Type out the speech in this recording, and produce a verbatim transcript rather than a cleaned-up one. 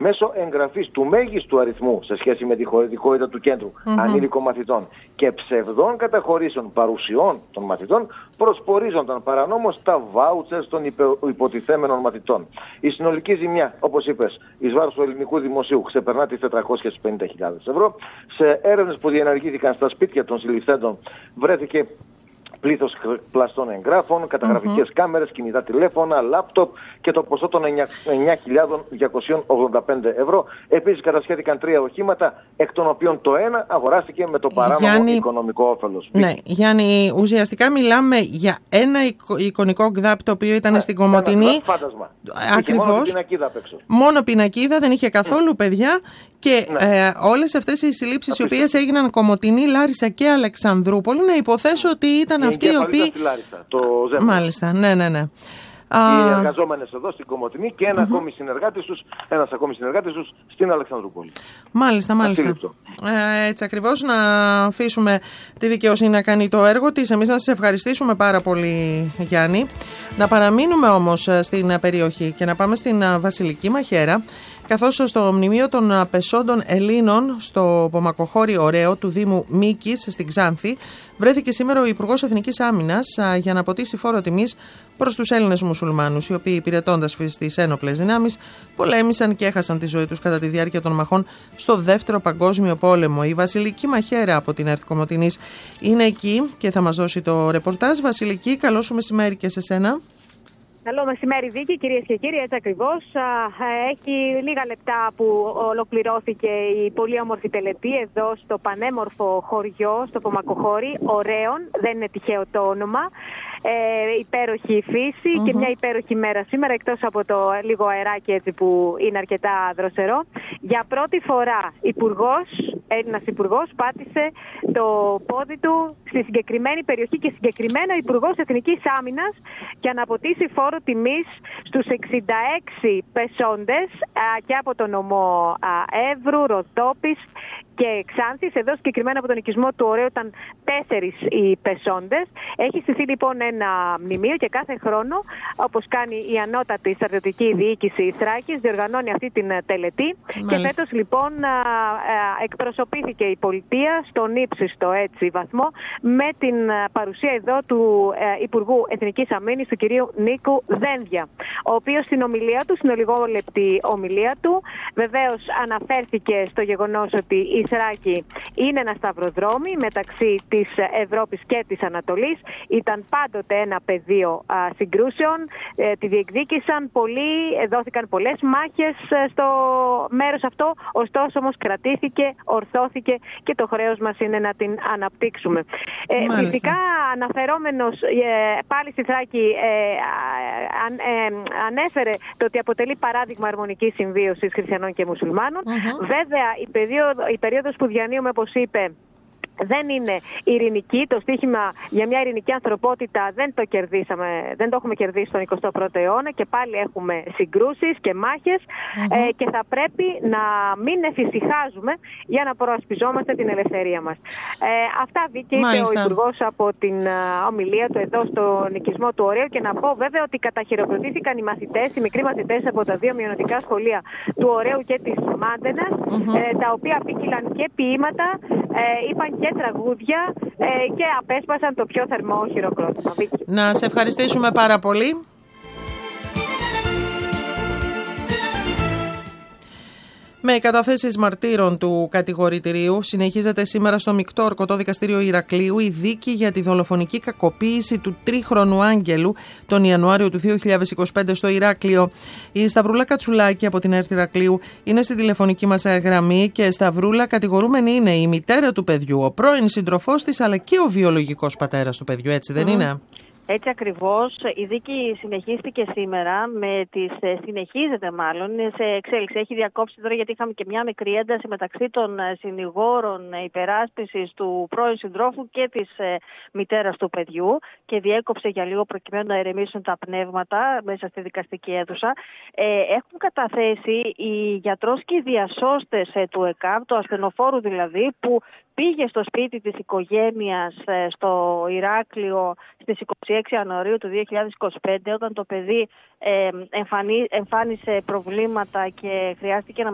μέσω εγγραφής του μέγιστου αριθμού σε σχέση με τη χωρητικότητα του κέντρου mm-hmm. ανήλικων μαθητών και ψευδών καταχωρήσεων παρουσιών των μαθητών, προσπορίζονταν παρανόμως τα βάουτσερς των υποτιθέμενων μαθητών. Η συνολική ζημιά, όπως είπες, εις βάρος του ελληνικού δημοσίου ξεπερνά τις τετρακόσιες πενήντα χιλιάδες ευρώ. Σε έρευνες που διενεργήθηκαν στα σπίτια των συλληφθέντων βρέθηκε πλήθος πλαστών εγγράφων, καταγραφικές mm-hmm. κάμερες, κινητά τηλέφωνα, λάπτοπ και το ποσό των εννιά χιλιάδες διακόσια ογδόντα πέντε ευρώ. Επίσης κατασχέθηκαν τρία οχήματα, εκ των οποίων το ένα αγοράστηκε με το παράνομο Γιάννη... οικονομικό όφελος. Ναι, Γιάννη, ουσιαστικά μιλάμε για ένα εικονικό γκδάπ το οποίο ήταν ναι, στην Κομοτηνή. Ένα φάντασμα. Ακριβώς. Μόνο πινακίδα απ' έξω. Μόνο πινακίδα, δεν είχε καθόλου mm. παιδιά. Και ναι. ε, όλες αυτές οι συλλήψεις οι οποίες έγιναν Κομοτηνή, Λάρισα και Αλεξανδρούπολη, να υποθέσω ότι ήταν η αυτοί οι οποίοι... στη Λάρισα, το Ζέμπρο. Μάλιστα, ναι, ναι, ναι. Οι εργαζόμενες εδώ στην Κομοτηνή και ένα mm-hmm. ακόμη συνεργάτης τους, ένας ακόμη συνεργάτης τους στην Αλεξανδρούπολη. Μάλιστα, μάλιστα. Ε, έτσι ακριβώς, να αφήσουμε τη δικαιοσύνη να κάνει το έργο της. Εμείς να σας ευχαριστήσουμε πάρα πολύ, Γιάννη. Να παραμείνουμε όμως στην περιοχή και να πάμε στην Βασιλική Μαχαίρα, καθώς στο μνημείο των πεσόντων Ελλήνων στο Πομακοχώρι Ωραίο του Δήμου Μίκης στην Ξάνθη βρέθηκε σήμερα ο Υπουργός Εθνικής Άμυνας για να αποτίσει φόρο τιμής προς τους Έλληνες μουσουλμάνους, οι οποίοι υπηρετώντας στις ένοπλες δυνάμεις πολέμησαν και έχασαν τη ζωή τους κατά τη διάρκεια των μαχών στο Δεύτερο Παγκόσμιο Πόλεμο. Η Βασιλική Μαχαίρα από την ΕΡΤ Κομοτηνής είναι εκεί και θα μας δώσει το ρεπορτάζ. Βασιλική, καλό σου μεσημέρι και σε σένα. Καλό μεσημέρι, Βίκη, κυρίες και κύριοι, έτσι ακριβώς. Έχει λίγα λεπτά που ολοκληρώθηκε η πολύ όμορφη τελετή εδώ στο πανέμορφο χωριό, στο Πομακοχώρι, Ωραίων, δεν είναι τυχαίο το όνομα. Ε, υπέροχη φύση mm-hmm. και μια υπέροχη μέρα σήμερα, εκτός από το λίγο αεράκι έτσι που είναι αρκετά δροσερό. Για πρώτη φορά υπουργός, Έλληνας υπουργός, πάτησε το πόδι του στη συγκεκριμένη περιοχή και συγκεκριμένα υπουργός Εθνικής Άμυνας για να αποτίσει φόρο τιμής στους εξήντα έξι πεσόντες α, και από τον νομό α, Εύρου, Ροδόπης και Ξάνθης. Εδώ συγκεκριμένα από τον οικισμό του Ωραίου ήταν τέσσερις οι πεσόντες. Έχει στηθεί λοιπόν ένα μνημείο και κάθε χρόνο, όπως κάνει η ανώτατη στρατιωτική διοίκηση Θράκης, διοργανώνει αυτή την τελετή. Μάλιστα. Και φέτος λοιπόν α, α, εκπροσωπήθηκε η πολιτεία στον ύψιστο έτσι βαθμό με την παρουσία εδώ του α, Υπουργού Εθνικής Αμήνης, του κυρίου Νίκου Δένδια, ο οποίος στην ομιλία του, στην ολιγόλεπτη ομιλία του, βεβαίως αναφέρθηκε στο γεγονός ότι η Θράκη είναι ένα σταυροδρόμι μεταξύ της Ευρώπης και της Ανατολής. Ήταν πάντοτε ένα πεδίο α, συγκρούσεων, ε, τη διεκδίκησαν πολλοί, δόθηκαν πολλές μάχες στο μέρος αυτό, ωστόσο όμως κρατήθηκε, ορθώθηκε και το χρέος μας είναι να την αναπτύξουμε. Ε, φυσικά αναφερόμενος ε, πάλι στη Θράκη ε, αν, ε, ανέφερε το ότι αποτελεί παράδειγμα αρμονικής συμβίωσης χριστιανών και μουσουλμάνων. Mm-hmm. Βέβαια η περίοδο, η περίοδος που διανύουμε, όπως είπε, δεν είναι ειρηνική. Το στίχημα για μια ειρηνική ανθρωπότητα δεν το κερδίσαμε, δεν το έχουμε κερδίσει στον εικοστό πρώτο αιώνα και πάλι έχουμε συγκρούσεις και μάχες mm-hmm. ε, και θα πρέπει να μην εφησυχάζουμε για να προασπιζόμαστε την ελευθερία μας. Ε, αυτά βγήκε ο Υπουργός από την uh, ομιλία του εδώ στον οικισμό του Ωραίου και να πω βέβαια ότι καταχειροκροτήθηκαν οι μαθητές, οι μικροί μαθητές από τα δύο μειονοτικά σχολεία του Ωραίου και της Μάντενας mm-hmm. ε, τα οποία ποίκυλαν και ποίηματα, ε, είπαν και τραγούδια ε, και απέσπασαν το πιο θερμό χειροκρότημα. Να σε ευχαριστήσουμε πάρα πολύ. Με καταθέσεις μαρτύρων του κατηγορητηρίου συνεχίζεται σήμερα στο Μεικτό Ορκωτό Δικαστήριο Ηρακλείου η δίκη για τη δολοφονική κακοποίηση του τρίχρονου Άγγελου τον Ιανουάριο του δύο χιλιάδες είκοσι πέντε στο Ηράκλειο. Η Σταυρούλα Κατσουλάκη από την ΕΡΤ Ηρακλείου είναι στη τηλεφωνική μας γραμμή και Σταυρούλα, κατηγορούμενη είναι η μητέρα του παιδιού, ο πρώην σύντροφός της αλλά και ο βιολογικός πατέρας του παιδιού, έτσι δεν mm. είναι? Έτσι ακριβώς. Η δίκη συνεχίστηκε σήμερα, με τις, συνεχίζεται μάλλον, είναι σε εξέλιξη. Έχει διακόψει τώρα γιατί είχαμε και μια μικρή ένταση μεταξύ των συνηγόρων υπεράσπισης του πρώην συντρόφου και της μητέρας του παιδιού και διέκοψε για λίγο προκειμένου να ηρεμήσουν τα πνεύματα μέσα στη δικαστική αίθουσα. Ε, έχουν καταθέσει οι γιατρός και οι διασώστες του ΕΚΑΒ, του ασθενοφόρου δηλαδή, που πήγε στο σπίτι της οικογένειας στο Ηράκλειο στις είκοσι έξι Ιανουαρίου του δύο χιλιάδες είκοσι πέντε, όταν το παιδί ε, εμφανί, εμφάνισε προβλήματα και χρειάστηκε να